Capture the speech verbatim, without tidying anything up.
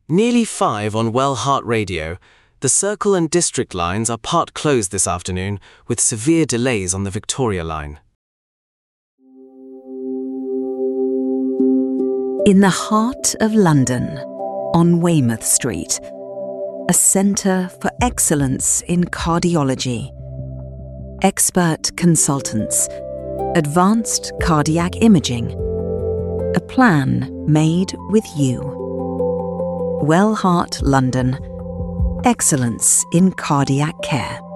Nearly five on Well Heart Radio. The Circle and District lines are part closed this afternoon, with severe delays on the Victoria line. In the heart of London, on Weymouth Street, a centre for excellence in cardiology. Expert consultants, advanced cardiac imaging, a plan made with you. Well Heart London, excellence in cardiac care.